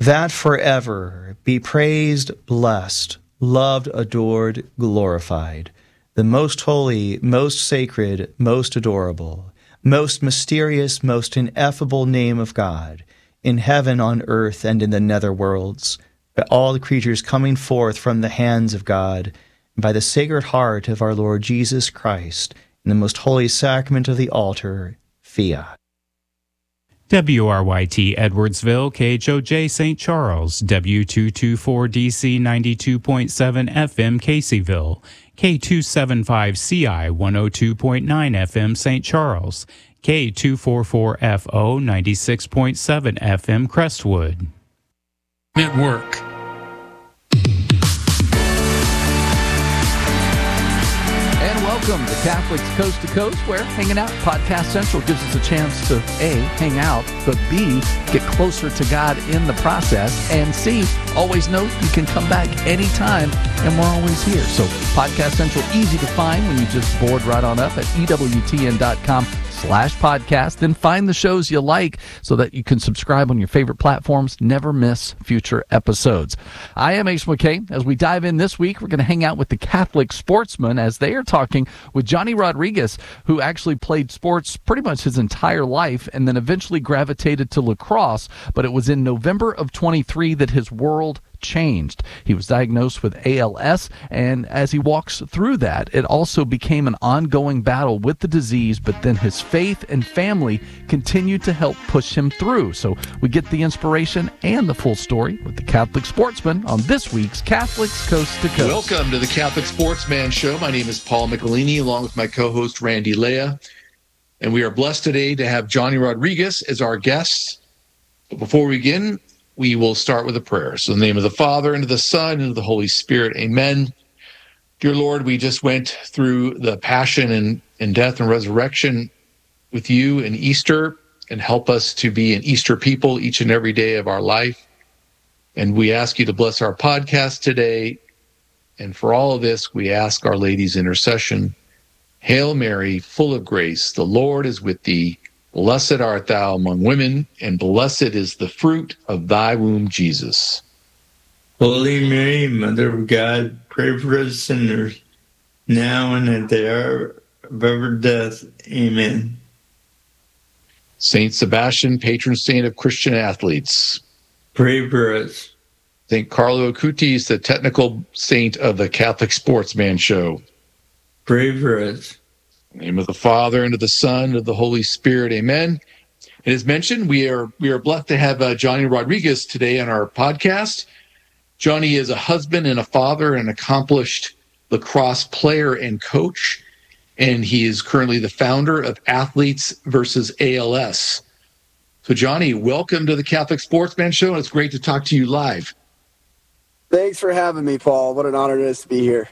that forever be praised, blessed, loved, adored, glorified, the most holy, most sacred, most adorable, most mysterious, most ineffable name of God, in heaven, on earth, and in the nether worlds, by all the creatures coming forth from the hands of God, and by the sacred heart of our Lord Jesus Christ, in the most holy sacrament of the altar, fiat. WRYT Edwardsville, KHOJ St. Charles, W224DC 92.7 FM Caseyville, K275CI 102.9 FM St. Charles, K244FO 96.7 FM Crestwood. Network. Welcome to Catholics Coast to Coast, where hanging out Podcast Central gives us a chance to A, hang out, but B, get closer to God in the process, and C, always know you can come back anytime, and we're always here. So Podcast Central, easy to find when you just board right on up at EWTN.com/podcast. Then find the shows you like so that you can subscribe on your favorite platforms, never miss future episodes. I am Ace McKay. As we dive in this week, we're going to hang out with the Catholic sportsmen as they are talking with Johnny Rodriguez, who actually played sports pretty much his entire life and then eventually gravitated to lacrosse. But it was in November of 23 that his world changed. He was diagnosed with ALS, and as he walks through that, it also became an ongoing battle with the disease, but then his faith and family continued to help push him through. So we get the inspiration and the full story with the Catholic sportsman on this week's Catholics Coast to Coast. Welcome to the Catholic Sportsman Show. My name is Paul Michelini, along with my co-host Randy Lea, and we are blessed today to have Johnny Rodriguez as our guest. But before we begin, we will start with a prayer. So in the name of the Father, and of the Son, and of the Holy Spirit, amen. Dear Lord, we just went through the passion and death and resurrection with you in Easter, and help us to be an Easter people each and every day of our life. And we ask you to bless our podcast today. And for all of this, we ask Our Lady's intercession. Hail Mary, full of grace, the Lord is with thee. Blessed art thou among women, and blessed is the fruit of thy womb, Jesus. Holy Mary, Mother of God, pray for us sinners, now and at the hour of our death. Amen. Saint Sebastian, patron saint of Christian athletes, pray for us. Saint Carlo Acutis, the technical saint of the Catholic Sportsman Show, pray for us. In the name of the Father, and of the Son, and of the Holy Spirit, amen. And as mentioned, we are blessed to have Johnny Rodriguez today on our podcast. Johnny is a husband and a father, an accomplished lacrosse player and coach, and he is currently the founder of Athletes versus ALS. So Johnny, welcome to the Catholic Sportsman Show, and it's great to talk to you live. Thanks for having me, Paul. What an honor it is to be here.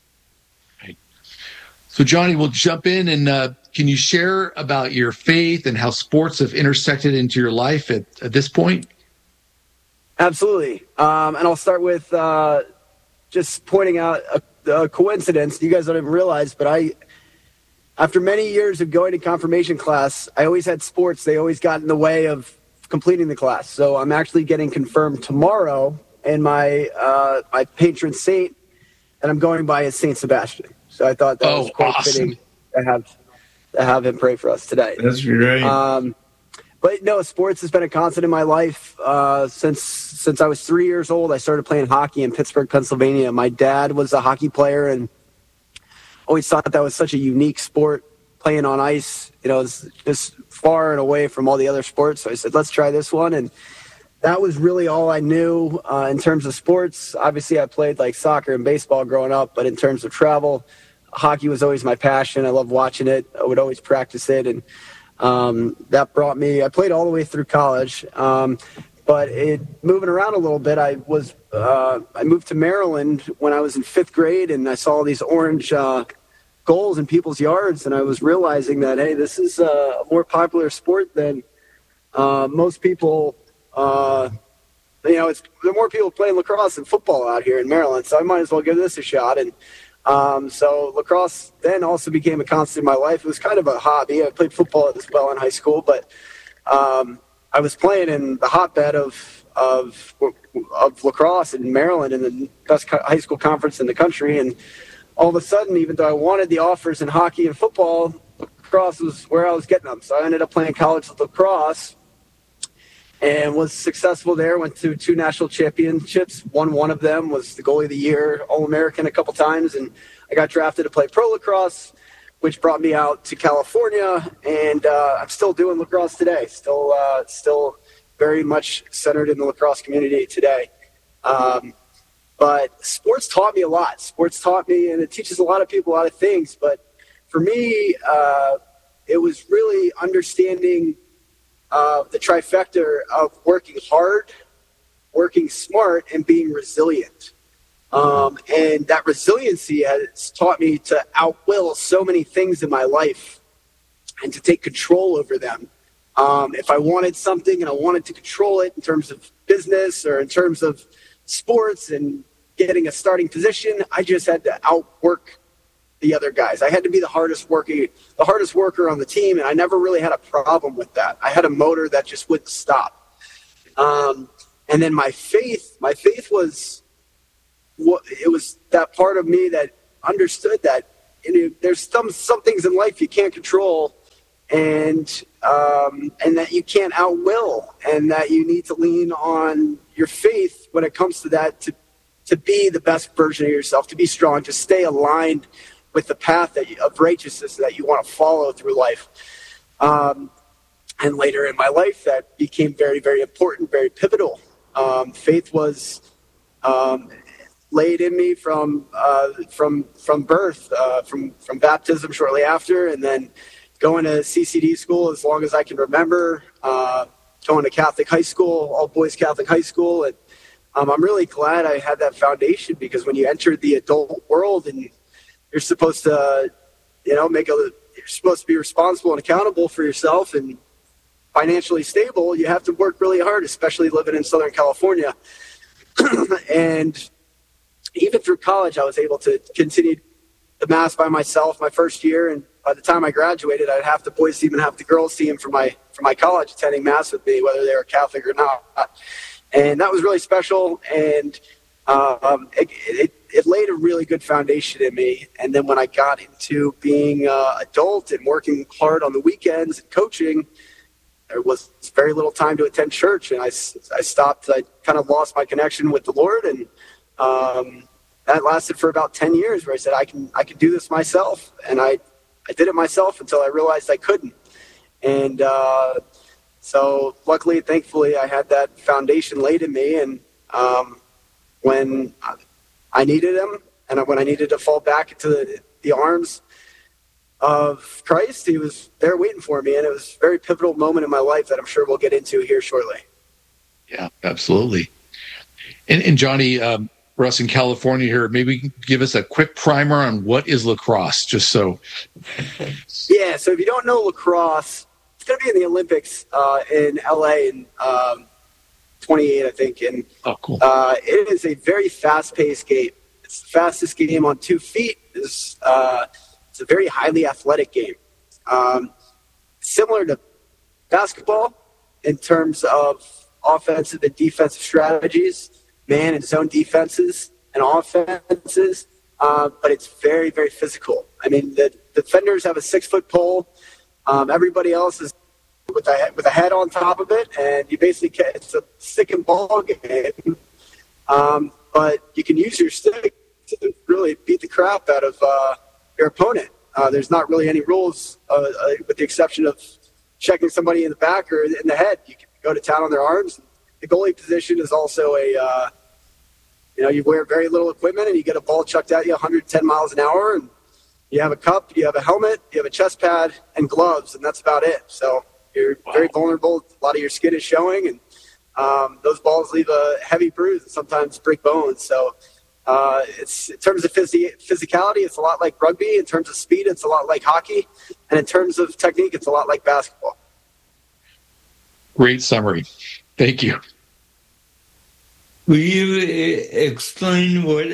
So, Johnny, we'll jump in, and can you share about your faith and how sports have intersected into your life at this point? Absolutely. And I'll start with just pointing out a coincidence you guys don't even realize, but after many years of going to confirmation class, I always had sports. They always got in the way of completing the class. So I'm actually getting confirmed tomorrow, and my patron saint that I'm going by is Saint Sebastian. So I thought that was quite fitting to have him pray for us today. That's great. But no, sports has been a constant in my life since I was 3 years old. I started playing hockey in Pittsburgh, Pennsylvania. My dad was a hockey player, and always thought that was such a unique sport, playing on ice. You know, it's just far and away from all the other sports. So I said, let's try this one, and that was really all I knew in terms of sports. Obviously, I played like soccer and baseball growing up, but in terms of travel, hockey was always my passion. I loved watching it. I would always practice it, and that brought me. I played all the way through college, but moving around a little bit. I moved to Maryland when I was in 5th grade, and I saw these orange goals in people's yards, and I was realizing that hey, this is a more popular sport than most people. There are more people playing lacrosse than football out here in Maryland, so I might as well give this a shot. And so lacrosse then also became a constant in my life. It was kind of a hobby. I played football as well in high school, but I I was playing in the hotbed of lacrosse in Maryland in the best high school conference in the country. And all of a sudden, even though I wanted the offers in hockey and football, lacrosse was where I was getting them. So I ended up playing college lacrosse and was successful there. Went to 2 national championships. Won one of them, was the goalie of the year, All-American a couple times. And I got drafted to play pro lacrosse, which brought me out to California. And I'm still doing lacrosse today. Still very much centered in the lacrosse community today. But sports taught me a lot. Sports taught me, and it teaches a lot of people a lot of things. But for me, it was really understanding the trifecta of working hard, working smart, and being resilient. And that resiliency has taught me to outwill so many things in my life and to take control over them. If I wanted something and I wanted to control it in terms of business or in terms of sports and getting a starting position, I just had to outwork the other guys. I had to be the hardest worker on the team, and I never really had a problem with that. I had a motor that just wouldn't stop. And then my faith was that part of me that understood that there's some things in life you can't control, and that you can't outwill, and that you need to lean on your faith when it comes to that to be the best version of yourself, to be strong, to stay aligned with the path of righteousness that you want to follow through life. And later in my life, that became very, very important, very pivotal. Faith was laid in me from birth, from baptism shortly after, and then going to CCD school as long as I can remember, going to Catholic high school, all boys Catholic high school. And I'm really glad I had that foundation, because when you enter the adult world and you're supposed to, you're supposed to be responsible and accountable for yourself and financially stable, you have to work really hard, especially living in Southern California. And even through college, I was able to continue the Mass by myself my first year. And by the time I graduated, I'd half the boys team and half the girls team for my college attending Mass with me, whether they were Catholic or not. And that was really special. And it laid a really good foundation in me. And then when I got into being adult and working hard on the weekends and coaching, there was very little time to attend church, and I stopped. I kind of lost my connection with the Lord, and that lasted for about 10 years, where I said, I can do this myself. And I did it myself until I realized I couldn't. And so luckily, thankfully, I had that foundation laid in me. And when I needed him, and when I needed to fall back into the arms of Christ, he was there waiting for me. And it was a very pivotal moment in my life that I'm sure we'll get into here shortly. Yeah, absolutely. And Johnny, for us in California here, maybe give us a quick primer on what is lacrosse, just so. Yeah, so if you don't know lacrosse, it's going to be in the Olympics in LA in 28, I think. And cool. It is a very fast-paced game. It's the fastest game on 2 feet. It's a very highly athletic game. Similar to basketball in terms of offensive and defensive strategies, man and zone defenses and offenses, but it's very, very physical. I mean, the defenders have a 6-foot pole. Everybody else is with a head on top of it, and you basically it's a stick and ball game. But you can use your stick to really beat the crap out of your opponent. There's not really any rules, with the exception of checking somebody in the back or in the head. You can go to town on their arms. The goalie position is also you wear very little equipment and you get a ball chucked at you 110 miles an hour, and you have a cup, you have a helmet, you have a chest pad and gloves, and that's about it. So you're very vulnerable. A lot of your skin is showing, and those balls leave a heavy bruise and sometimes break bones. So it's in terms of physicality, it's a lot like rugby. In terms of speed, it's a lot like hockey. And in terms of technique, it's a lot like basketball. Great summary. Thank you. Will you explain what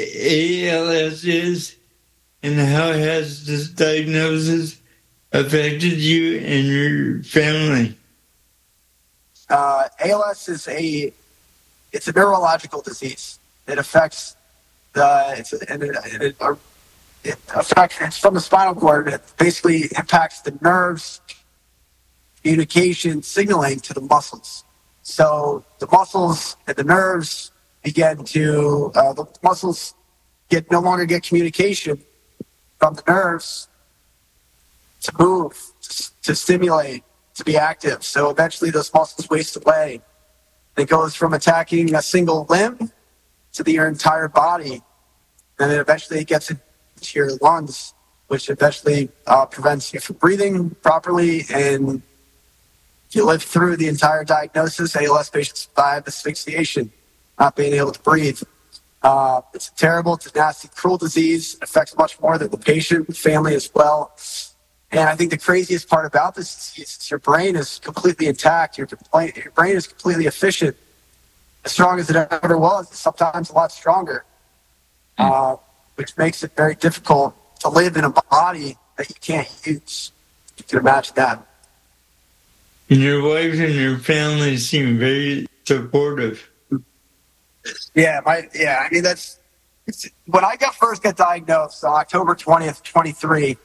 ALS is and how has this diagnosis affected you and your family? ALS is it's a neurological disease. It affects it's from the spinal cord. It basically impacts the nerves, communication, signaling to the muscles. So the muscles and the nerves the muscles no longer get communication from the nerves to move, to stimulate, to be active. So eventually those muscles waste away. It goes from attacking a single limb to your entire body. And then eventually it gets into your lungs, which eventually prevents you from breathing properly. And if you live through the entire diagnosis, ALS patients survive asphyxiation, not being able to breathe. It's a nasty, cruel disease. It affects much more than the patient, the family as well. And I think the craziest part about this disease is your brain is completely intact. Your brain is completely efficient, as strong as it ever was, sometimes a lot stronger, which makes it very difficult to live in a body that you can't use. You can imagine that. And your wife and your family seem very supportive. Yeah, I mean, when I first got diagnosed on October 20th, 23,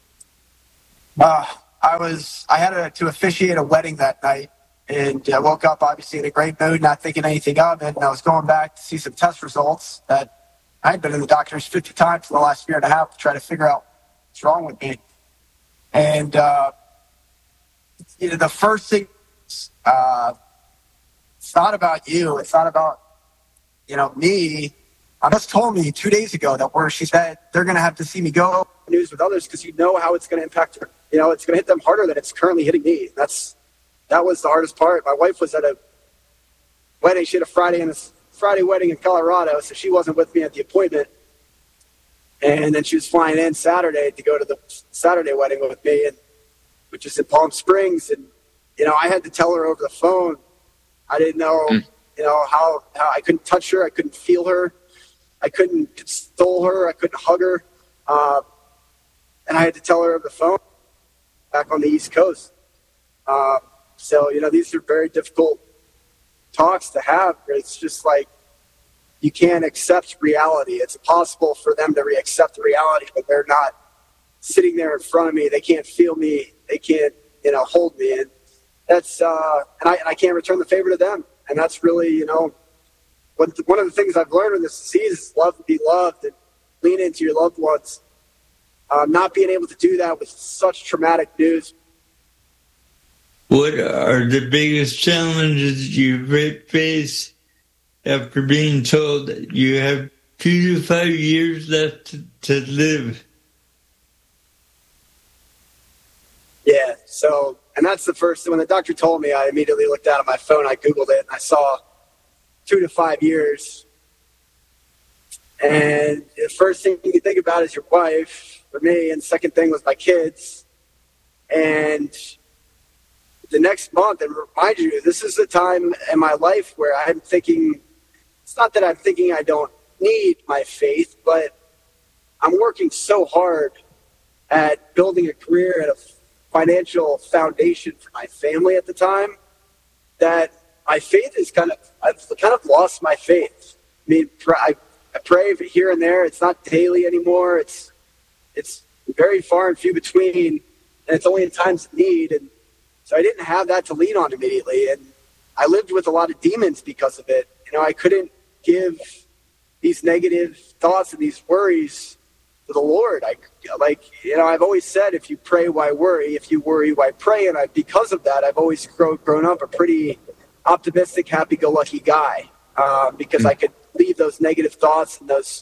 I had to officiate a wedding that night, and I woke up obviously in a great mood, not thinking anything of it, and I was going back to see some test results that I had been in the doctors 50 times in the last year and a half to try to figure out what's wrong with me. And, the first thing, it's not about you, it's not about me. Just told me 2 days ago that she said they're going to have to see me go news with others because how it's going to impact her. It's going to hit them harder than it's currently hitting me. That was the hardest part. My wife was at a wedding. She had a Friday wedding in Colorado, so she wasn't with me at the appointment. And then she was flying in Saturday to go to the Saturday wedding with me, which is in Palm Springs. And, I had to tell her over the phone. I didn't know, how I couldn't touch her. I couldn't feel her. I couldn't console her. I couldn't hug her. And I had to tell her over the phone back on the East Coast. So, these are very difficult talks to have. It's just like you can't accept reality. It's impossible for them to accept reality, but they're not sitting there in front of me. They can't feel me. They can't, hold me. And that's and I can't return the favor to them. And that's really, one of the things I've learned in this disease is love and be loved and lean into your loved ones. Not being able to do that with such traumatic news. What are the biggest challenges you face after being told that you have 2 to 5 years left to live? Yeah, and that's the first thing. When the doctor told me, I immediately looked out at my phone, I Googled it, and I saw 2 to 5 years. And the first thing you think about is your wife, for me, and the second thing was my kids. And the next month, and remind you, this is a time in my life where I'm thinking, it's not that I'm thinking I don't need my faith, but I'm working so hard at building a career and a financial foundation for my family at the time that my faith is I've kind of lost my faith. I mean, I pray here and there. It's not daily anymore. It's very far and few between, and it's only in times of need. And so I didn't have that to lean on immediately. And I lived with a lot of demons because of it. I couldn't give these negative thoughts and these worries to the Lord. I've always said, if you pray, why worry? If you worry, why pray? And because of that, I've always grown up a pretty optimistic, happy-go-lucky guy because I could leave those negative thoughts and those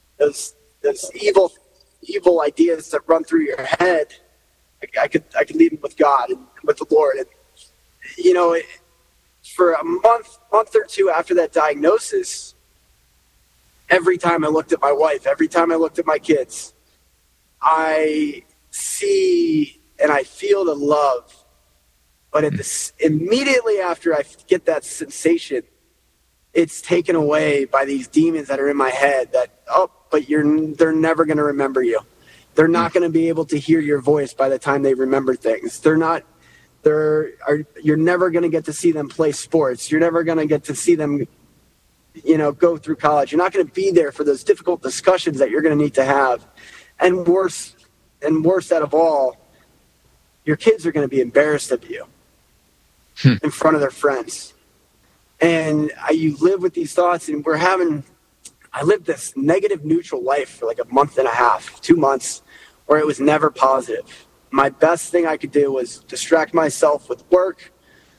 evil ideas that run through your head. I could leave them with God and with the Lord. And for a month or two after that diagnosis, every time I looked at my wife, every time I looked at my kids, I see and I feel the love. But immediately after I get that sensation, it's taken away by these demons that are in my head that, they're never going to remember you. They're not going to be able to hear your voice by the time they remember things. They're not You're never going to get to see them play sports. You're never going to get to see them, go through college. You're not going to be there for those difficult discussions that you're going to need to have. And worse out of all, your kids are going to be embarrassed of you in front of their friends. And you live with these thoughts, and I lived this negative neutral life for like a month and a half, 2 months, where it was never positive. My best thing I could do was distract myself with work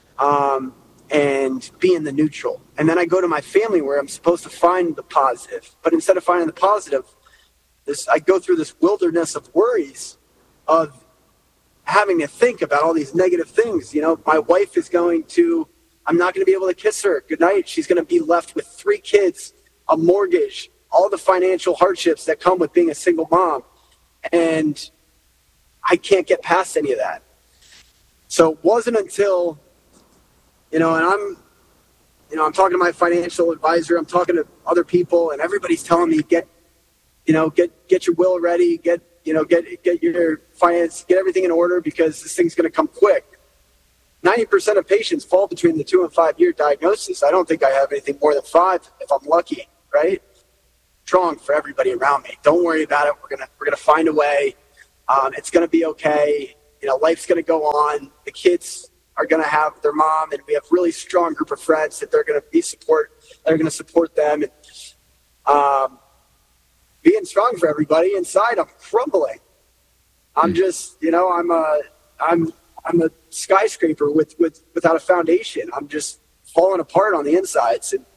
and be in the neutral. And then I go to my family where I'm supposed to find the positive. But instead of finding the positive, I go through this wilderness of worries of having to think about all these negative things. My wife I'm not going to be able to kiss her goodnight. She's going to be left with 3 kids, a mortgage, all the financial hardships that come with being a single mom. And I can't get past any of that. So it wasn't until, and I'm talking to my financial advisor, I'm talking to other people, and everybody's telling me, get your will ready, get your finance, get everything in order, because this thing's going to come quick. 90% of patients fall between the 2 and 5 year diagnosis. I don't think I have anything more than 5 if I'm lucky, right? Strong for everybody around me. Don't worry about it. We're gonna find a way. It's going to be okay. Life's going to go on. The kids are going to have their mom, and we have really strong group of friends that they're going to support them. And being strong for everybody inside, I'm crumbling. I'm just, I'm a skyscraper without a foundation. I'm just falling apart on the insides. And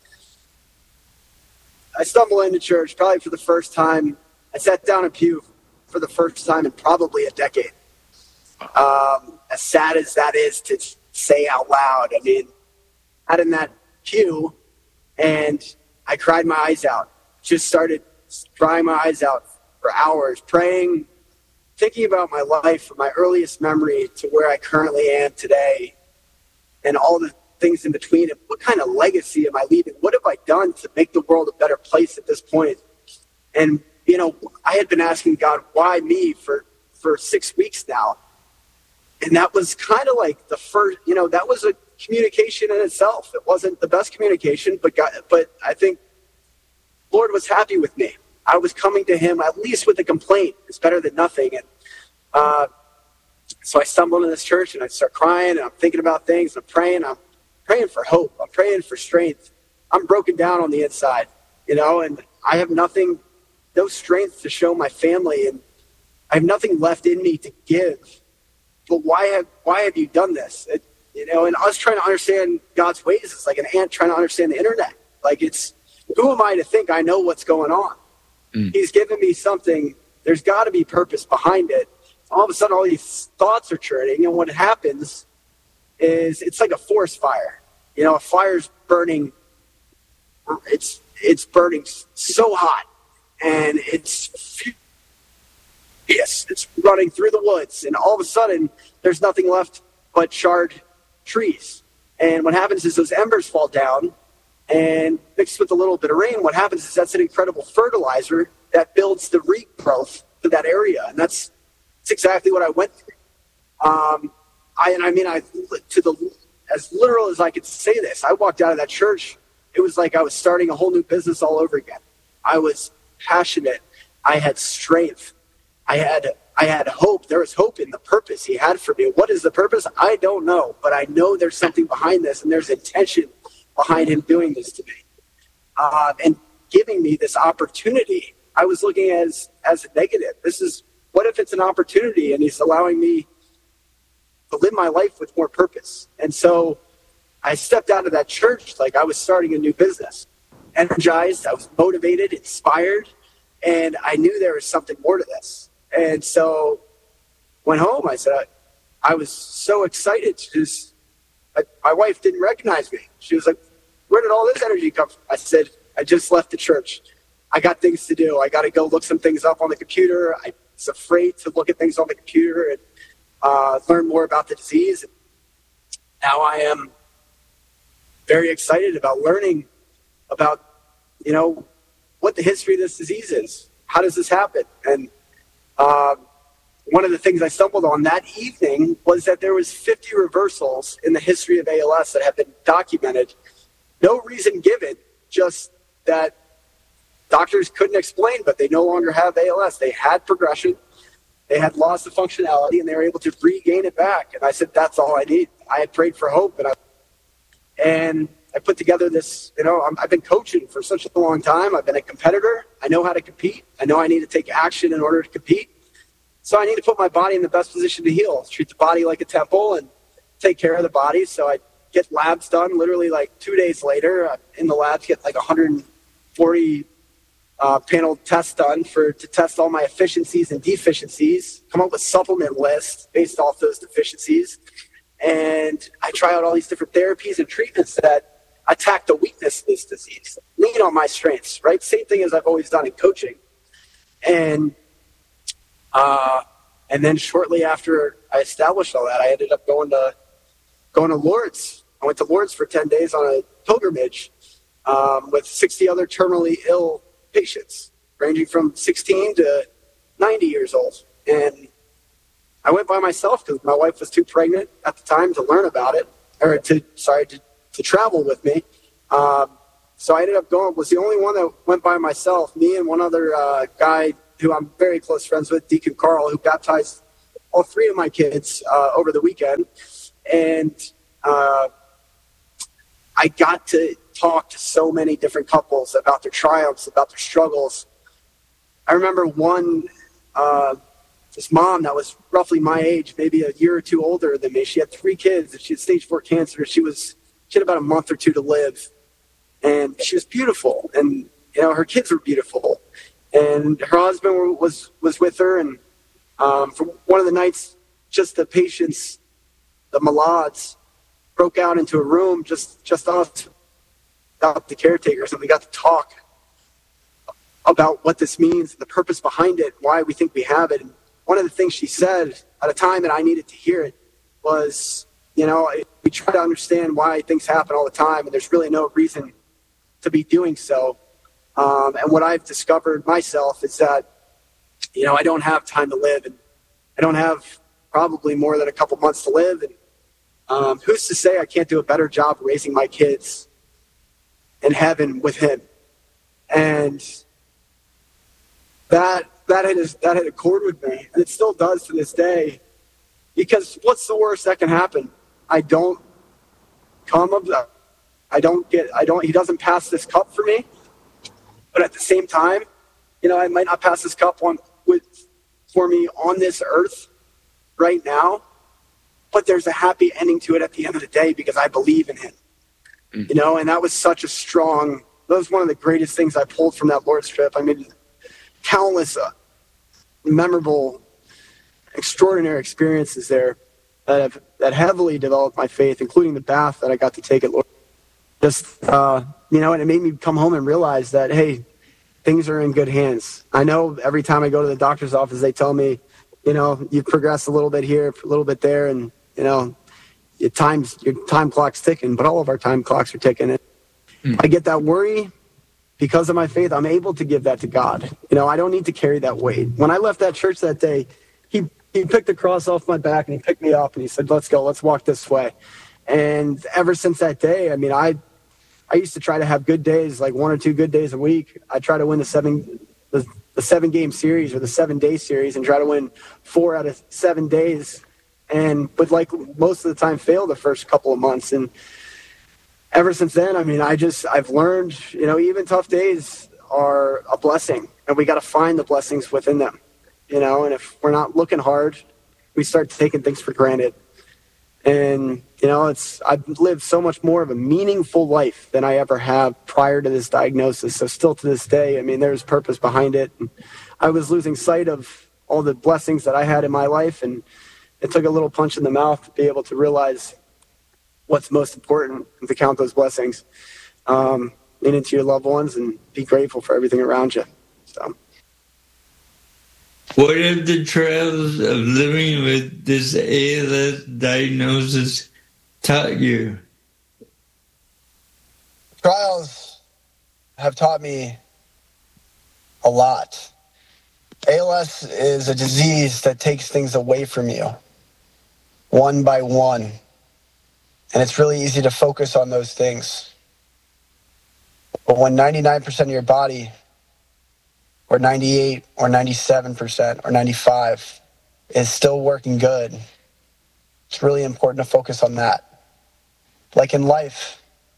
I stumble into church probably for the first time. I sat down in a pew for the first time in probably a decade. As sad as that is to say out loud, I mean, out in that pew, and I cried my eyes out. Just started crying my eyes out for hours, praying, thinking about my life from my earliest memory to where I currently am today, and all the things in between. And what kind of legacy am I leaving? What have I done to make the world a better place at this point? And I had been asking God, why me for 6 weeks now? And that was kind of like the first, that was a communication in itself. It wasn't the best communication, but I think Lord was happy with me. I was coming to him at least with a complaint. It's better than nothing. And so I stumbled in this church, and I start crying, and I'm thinking about things. I'm praying for hope. I'm praying for strength. I'm broken down on the inside, and I have no strength to show my family, and I have nothing left in me to give. But why have you done this? And us trying to understand God's ways is like an ant trying to understand the internet. Like, who am I to think I know what's going on? He's given me something. There's got to be purpose behind it. All of a sudden, all these thoughts are churning, and what happens is it's like a forest fire. A fire's burning. It's burning so hot, and it's running through the woods, and all of a sudden, there's nothing left but charred trees. And what happens is those embers fall down, and mixed with a little bit of rain, what happens is that's an incredible fertilizer that builds the regrowth to that area. And that's exactly what I went through. As literal as I could say this, I walked out of that church. It was like I was starting a whole new business all over again. I was passionate. I had strength. I had hope. There was hope in the purpose he had for me. What is the purpose? I don't know, but I know there's something behind this, and there's intention behind him doing this to me, and giving me this opportunity. I was looking as a negative. What if it's an opportunity, and he's allowing me to live my life with more purpose? And so I stepped out of that church like I was starting a new business, energized. I was motivated, inspired, and I knew there was something more to this. And so went home. I said, I was so excited to my wife didn't recognize me. She was like, where did all this energy come from? I said, I just left the church. I got things to do. I got to go look some things up on the computer. I was afraid to look at things on the computer and learn more about the disease. Now I am very excited about learning about, what the history of this disease is. How does this happen? And, one of the things I stumbled on that evening was that there was 50 reversals in the history of ALS that have been documented. No reason given, just that doctors couldn't explain, but they no longer have ALS. They had progression, they had loss of functionality, and they were able to regain it back. And I said, that's all I need. I had prayed for hope, and I put together this, I've been coaching for such a long time. I've been a competitor. I know how to compete. I know I need to take action in order to compete. So I need to put my body in the best position to heal, treat the body like a temple and take care of the body. So I get labs done literally like 2 days later. I'm in the labs, get like 140 panel tests done to test all my efficiencies and deficiencies, come up with supplement lists based off those deficiencies. And I try out all these different therapies and treatments that attack the weakness of this disease, lean on my strengths, right? Same thing as I've always done in coaching. And then shortly after I established all that, I ended up going to Lourdes. I went to Lourdes for 10 days on a pilgrimage with 60 other terminally ill patients, ranging from 16 to 90 years old. And I went by myself because my wife was too pregnant at the time to learn about it, or to travel with me. So I ended up was the only one that went by myself, me and one other guy who I'm very close friends with, Deacon Carl, who baptized all 3 of my kids over the weekend. And I got to talk to so many different couples about their triumphs, about their struggles. I remember one, this mom that was roughly my age, maybe a year or 2 older than me. She had 3 kids, and she had stage 4 cancer. She had about a month or 2 to live, and she was beautiful, and her kids were beautiful, and her husband was with her. And for one of the nights, just the patients, the Malads, broke out into a room, just us, without the caretakers, and we got to talk about what this means, the purpose behind it, why we think we have it. And one of the things she said at a time that I needed to hear it was, we try to understand why things happen all the time, and there's really no reason to be doing so. And what I've discovered myself is that, I don't have time to live, and I don't have probably more than a couple months to live. And who's to say I can't do a better job raising my kids in heaven with him? And that had a chord with me, and it still does to this day. Because what's the worst that can happen? I don't come of that. He doesn't pass this cup for me. But at the same time, I might not pass this cup for me on this earth right now, but there's a happy ending to it at the end of the day because I believe in him. And that was that was one of the greatest things I pulled from that Lourdes trip. I mean, countless memorable, extraordinary experiences there that heavily developed my faith, including the bath that I got to take at Lourdes. And it made me come home and realize that, hey, things are in good hands. I know every time I go to the doctor's office, they tell me, you've progressed a little bit here, a little bit there, and, your time clock's ticking, but all of our time clocks are ticking. I get that worry. Because of my faith, I'm able to give that to God. I don't need to carry that weight. When I left that church that day, he picked the cross off my back and he picked me up and he said, let's go, let's walk this way. And ever since that day, I mean, I used to try to have good days, like 1 or 2 good days a week. I try to win the 7-game series or the 7-day series and try to win 4 out of 7 days. But like most of the time fail the first couple of months. And ever since then, I mean, I've learned, even tough days are a blessing, and we got to find the blessings within them, and if we're not looking hard, we start taking things for granted. And, I've lived so much more of a meaningful life than I ever have prior to this diagnosis. So still to this day, I mean, there's purpose behind it. And I was losing sight of all the blessings that I had in my life, and it took a little punch in the mouth to be able to realize what's most important and to count those blessings, lean into your loved ones and be grateful for everything around you. So, what have the trials of living with this ALS diagnosis taught you? Trials have taught me a lot. ALS is a disease that takes things away from you one by one. And it's really easy to focus on those things. But when 99% of your body, or 98, or 97%, or 95 is still working good, it's really important to focus on that. Like in life,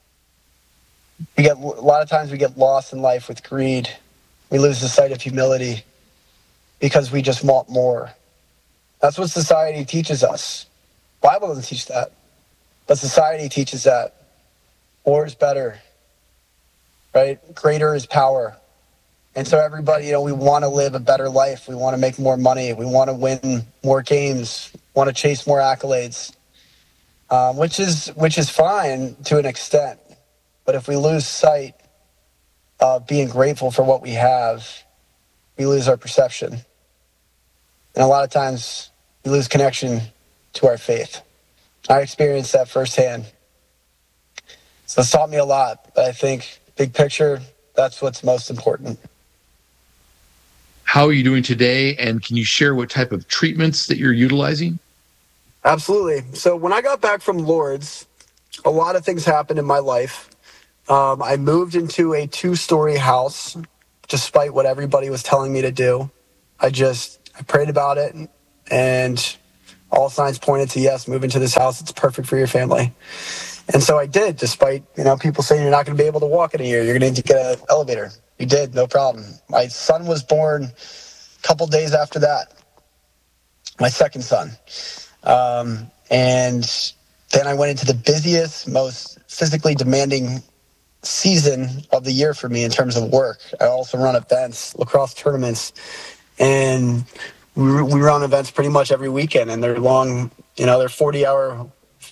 a lot of times we get lost in life with greed. We lose the sight of humility because we just want more. That's what society teaches us. Bible doesn't teach that, but society teaches that. More is better, right? Greater is power. And so everybody, we want to live a better life. We want to make more money. We want to win more games, want to chase more accolades, which is fine to an extent. But if we lose sight of being grateful for what we have, we lose our perception. And a lot of times we lose connection to our faith. I experienced that firsthand. So it's taught me a lot. But I think big picture, that's what's most important. How are you doing today? And can you share what type of treatments that you're utilizing? Absolutely. So when I got back from Lourdes, a lot of things happened in my life. I moved into a 2-story house, despite what everybody was telling me to do. I prayed about it, and all signs pointed to, yes, move into this house. It's perfect for your family. And so I did, despite, people saying you're not going to be able to walk in a year. You're going to need to get an elevator. You did, no problem. My son was born a couple days after that, my second son. And then I went into the busiest, most physically demanding season of the year for me in terms of work. I also run events, lacrosse tournaments, and we run events pretty much every weekend, and they're long, they're 40 hours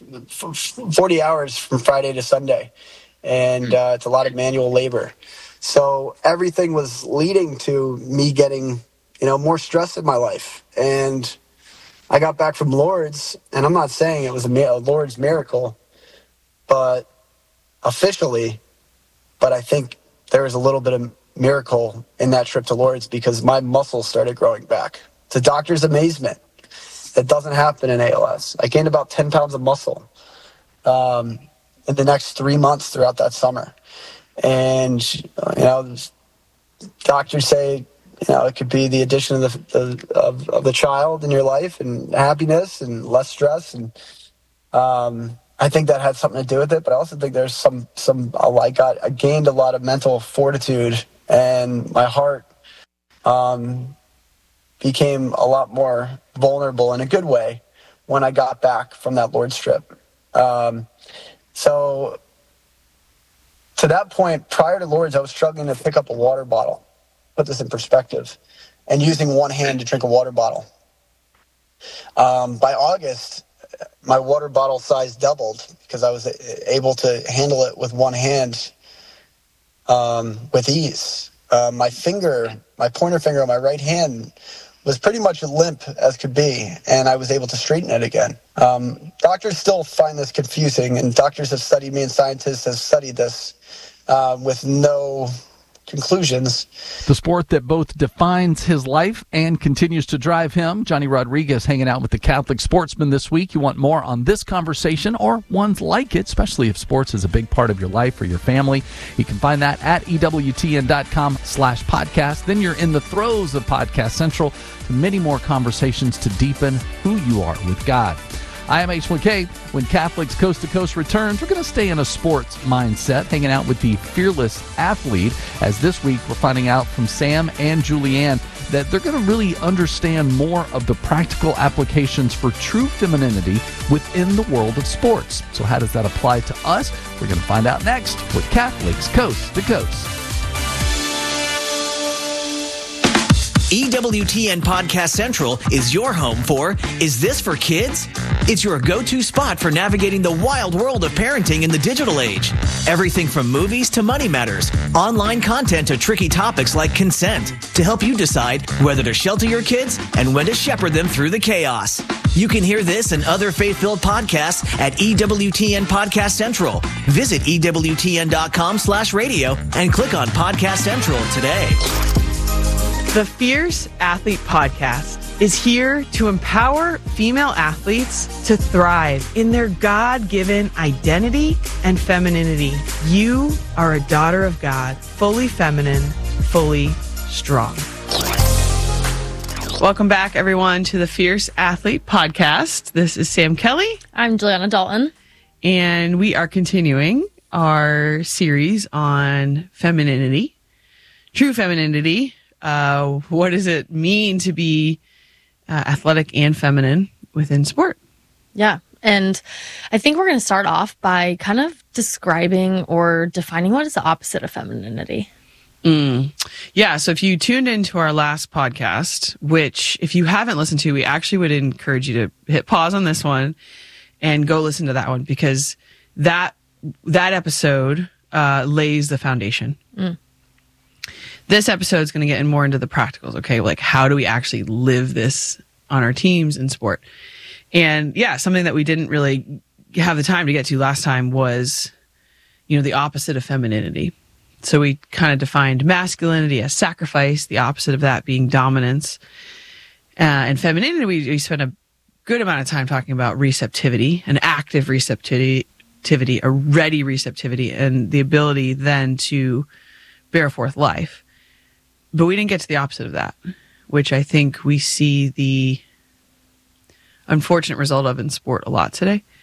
from Friday to Sunday. And it's a lot of manual labor. So everything was leading to me getting, more stress in my life. And I got back from Lourdes, and I'm not saying it was a Lourdes miracle, but officially, but I think there was a little bit of miracle in that trip to Lourdes because my muscles started growing back. To doctor's amazement, that doesn't happen in ALS. I gained about 10 pounds of muscle in the next 3 months throughout that summer. And, doctors say, it could be the addition of the child in your life and happiness and less stress. And I think that had something to do with it. But I also think there's I gained a lot of mental fortitude, and my heart became a lot more vulnerable in a good way when I got back from that Lourdes trip. So to that point, prior to Lourdes, I was struggling to pick up a water bottle. Put this in perspective, and using one hand to drink a water bottle. By August, my water bottle size doubled because I was able to handle it with one hand with ease. My pointer finger on my right hand was pretty much limp as could be, and I was able to straighten it again. Doctors still find this confusing, and doctors have studied me, and scientists have studied this with no conclusions. The sport that both defines his life and continues to drive him. Johnny Rodriguez hanging out with the Catholic Sportsman this week. You want more on this conversation or ones like it, especially if sports is a big part of your life or your family. You can find that at EWTN.com/podcast. Then you're in the throes of Podcast Central. Many more conversations to deepen who you are with God. I am H. McKay. When Catholics Coast to Coast returns, we're going to stay in a sports mindset, hanging out with the fearless athlete, as this week we're finding out from Sam and Julianne that they're going to really understand more of the practical applications for true femininity within the world of sports. So how does that apply to us? We're going to find out next with Catholics Coast to Coast. EWTN Podcast Central is your home for Is This for Kids? It's your go-to spot for navigating the wild world of parenting in the digital age. Everything from movies to money matters, online content to tricky topics like consent, to help you decide whether to shelter your kids and when to shepherd them through the chaos. You can hear this and other faith-filled podcasts at EWTN Podcast Central. Visit EWTN.com/radio and click on Podcast Central today. The Fierce Athlete Podcast is here to empower female athletes to thrive in their God-given identity and femininity. You are a daughter of God, fully feminine, fully strong. Welcome back, everyone, to the Fierce Athlete Podcast. This is Sam Kelly. I'm Juliana Dalton. And we are continuing our series on femininity, true femininity. What does it mean to be athletic and feminine within sport? Yeah. And I think we're going to start off by kind of describing or defining what is the opposite of femininity. Yeah. So if you tuned into our last podcast, which if you haven't listened to, we actually would encourage you to hit pause on this one and go listen to that one, because that episode lays the foundation. This episode is going to get more into the practicals. Okay. Like, how do we actually live this on our teams in sport? And yeah, something that we didn't really have the time to get to last time was, the opposite of femininity. So we kind of defined masculinity as sacrifice, the opposite of that being dominance. And femininity, we spent a good amount of time talking about receptivity, an active receptivity, a ready receptivity, and the ability then to bear forth life. But we didn't get to the opposite of that, which I think we see the unfortunate result of in sport a lot today.